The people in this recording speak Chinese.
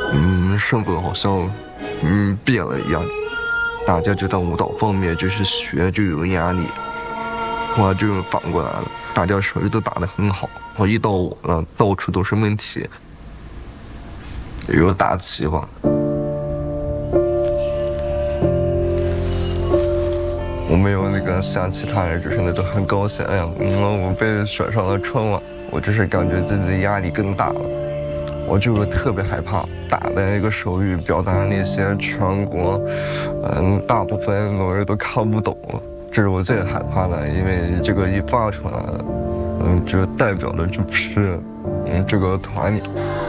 身份好像变了一样。大家就在舞蹈方面就是学就有压力，后来就反过来了，大家手艺都打得很好，一到我了到处都是问题，有大气化。我没有那个像其他人就是那种很高兴，哎呀，我被选上了春晚，我就是感觉自己的压力更大了。我就特别害怕打的一个手语表达那些全国，大部分老人都看不懂，这是我最害怕的，因为这个一发出来了，就代表的就是，这个团里。